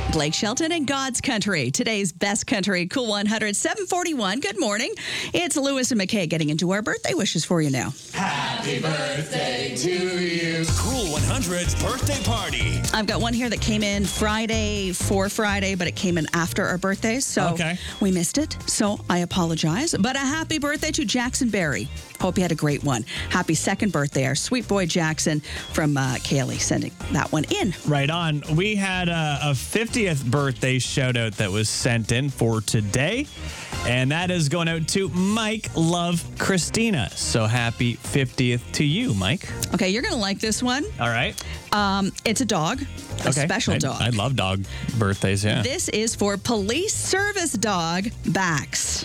Blake Shelton and God's Country. Today's best country, Cool 100, 741. Good morning. It's Lewis and McKay getting into our birthday wishes for you now. Happy birthday to you. Cool 100's birthday party. I've got one here that came in Friday, but it came in after our birthdays, so we missed it. So I apologize. But a happy birthday to Jackson Berry. Hope you had a great one. Happy second birthday, our sweet boy Jackson from Kaylee sending that one in. Right on. We had a 50th birthday shout out that was sent in for today. And that is going out to Mike Love Christina. So happy 50th to you, Mike. Okay, you're going to like this one. All right. It's a dog, a special dog. I love dog birthdays, yeah. This is for police service dog Bax.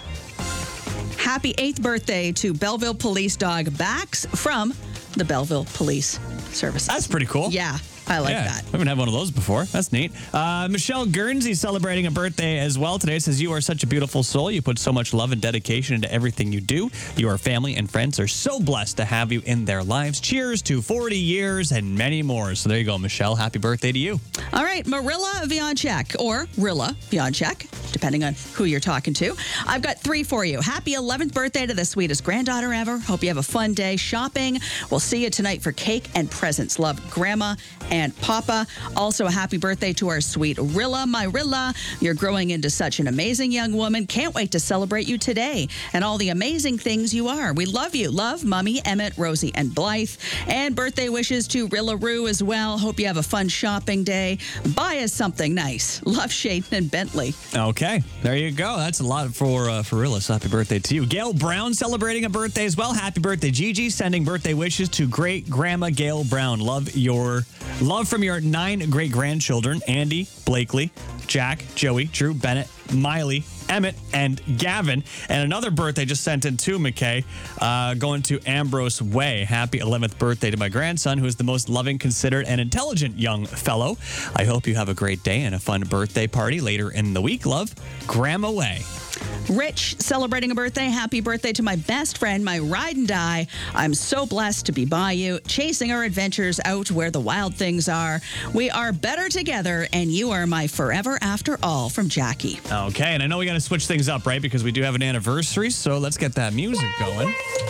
Happy 8th birthday to Belleville police dog Bax from the Belleville Police Services. That's pretty cool. Yeah. I like that. I haven't had one of those before. That's neat. Michelle Guernsey celebrating a birthday as well today. Says, you are such a beautiful soul. You put so much love and dedication into everything you do. Your family and friends are so blessed to have you in their lives. Cheers to 40 years and many more. So there you go, Michelle. Happy birthday to you. All right, Marilla Vianchek or Rilla Vianchek, depending on who you're talking to. I've got 3 for you. Happy 11th birthday to the sweetest granddaughter ever. Hope you have a fun day shopping. We'll see you tonight for cake and presents. Love, Grandma and Papa. Also, a happy birthday to our sweet Rilla. My Rilla, you're growing into such an amazing young woman. Can't wait to celebrate you today and all the amazing things you are. We love you. Love, Mummy, Emmett, Rosie, and Blythe. And birthday wishes to Rilla Roo as well. Hope you have a fun shopping day. Buy us something nice. Love, Shaden and Bentley. Okay, there you go. That's a lot for Rilla. So happy birthday to you. Gail Brown celebrating a birthday as well. Happy birthday, Gigi. Sending birthday wishes to great grandma Gail Brown. Love from your 9 great-grandchildren, Andy, Blakely, Jack, Joey, Drew, Bennett, Miley, Emmett, and Gavin. And another birthday just sent in too, McKay, going to Ambrose Way. Happy 11th birthday to my grandson, who is the most loving, considerate, and intelligent young fellow. I hope you have a great day and a fun birthday party later in the week. Love, Grandma Way. Rich celebrating a birthday. Happy birthday to my best friend, my ride and die. I'm so blessed to be by you, chasing our adventures out where the wild things are. We are better together, and you are my forever after all, from Jackie. Okay, and I know we got to switch things up, right? Because we do have an anniversary, so let's get that music going.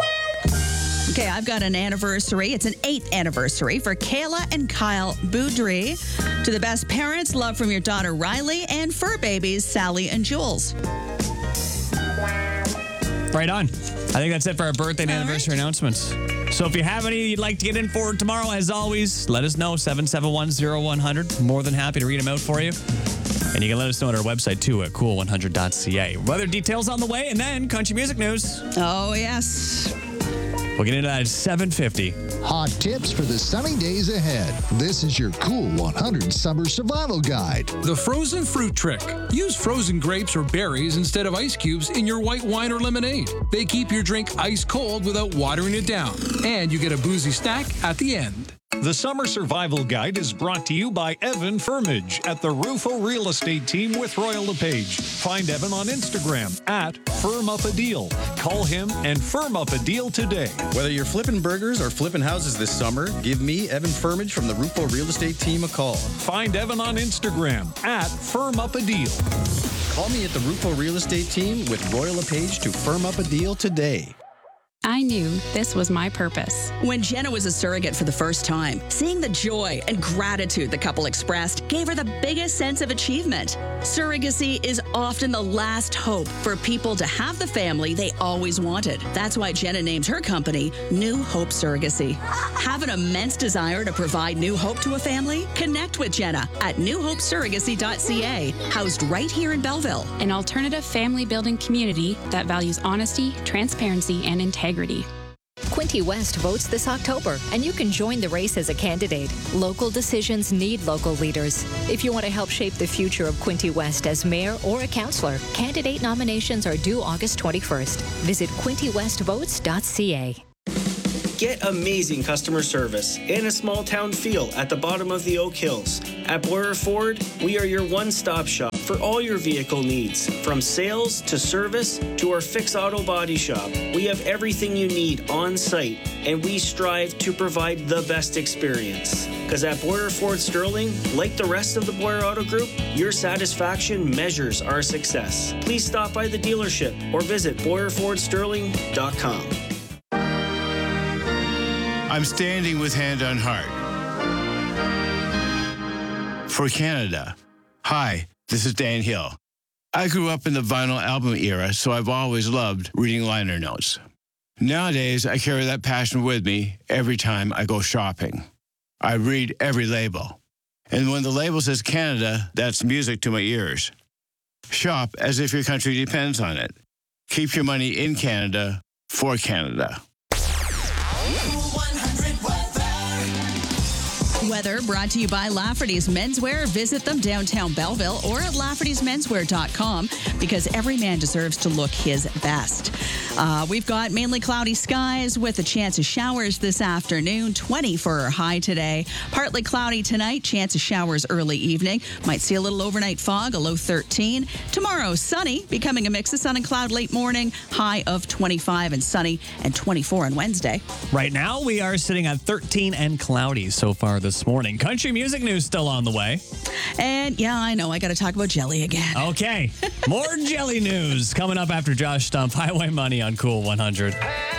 Okay, I've got an anniversary. It's an 8th anniversary for Kayla and Kyle Boudry. To the best parents, love from your daughter Riley and fur babies Sally and Jules. Right on. I think that's it for our birthday and anniversary announcements. So if you have any you'd like to get in for tomorrow, as always, let us know, 771-0100. More than happy to read them out for you. And you can let us know at our website, too, at cool100.ca. Weather details on the way, and then country music news. Oh, yes. We'll get into that at 7:50. Hot tips for the sunny days ahead. This is your Cool 100 Summer Survival Guide. The frozen fruit trick. Use frozen grapes or berries instead of ice cubes in your white wine or lemonade. They keep your drink ice cold without watering it down. And you get a boozy snack at the end. The Summer Survival Guide is brought to you by Evan Firmage at the Rufo Real Estate Team with Royal LePage. Find Evan on Instagram at FirmUpADeal. Call him and firm up a deal today. Whether you're flipping burgers or flipping houses this summer, give me, Evan Firmage from the Rufo Real Estate Team, a call. Find Evan on Instagram at FirmUpADeal. Call me at the Rufo Real Estate Team with Royal LePage to firm up a deal today. I knew this was my purpose. When Jenna was a surrogate for the first time, seeing the joy and gratitude the couple expressed gave her the biggest sense of achievement. Surrogacy is often the last hope for people to have the family they always wanted. That's why Jenna named her company New Hope Surrogacy. Have an immense desire to provide new hope to a family? Connect with Jenna at newhopesurrogacy.ca, housed right here in Belleville. An alternative family building community that values honesty, transparency, and integrity. Quinte West votes this October, and you can join the race as a candidate. Local decisions need local leaders. If you want to help shape the future of Quinte West as mayor or a councillor, candidate nominations are due August 21st. Visit quintewestvotes.ca. Get amazing customer service and a small town feel at the bottom of the Oak Hills. At Boyer Ford, we are your one-stop shop for all your vehicle needs. From sales to service to our Fix Auto Body Shop, we have everything you need on site, and we strive to provide the best experience. Because at Boyer Ford Sterling, like the rest of the Boyer Auto Group, your satisfaction measures our success. Please stop by the dealership or visit BoyerFordSterling.com. I'm standing with Hand on Heart for Canada. Hi, this is Dan Hill. I grew up in the vinyl album era, so I've always loved reading liner notes. Nowadays, I carry that passion with me every time I go shopping. I read every label. And when the label says Canada, that's music to my ears. Shop as if your country depends on it. Keep your money in Canada for Canada. Weather brought to you by Lafferty's Menswear. Visit them downtown Belleville or at Lafferty'sMenswear.com because every man deserves to look his best. We've got mainly cloudy skies with a chance of showers this afternoon. 20 for our high today. Partly cloudy tonight. Chance of showers early evening. Might see a little overnight fog, a low 13. Tomorrow, sunny, becoming a mix of sun and cloud late morning. High of 25 and sunny and 24 on Wednesday. Right now, we are sitting at 13 and cloudy so far this morning. Country music news still on the way. And yeah, I know. I got to talk about jelly again. Okay. More jelly news coming up after Josh Stump. Highway Money on Cool 100.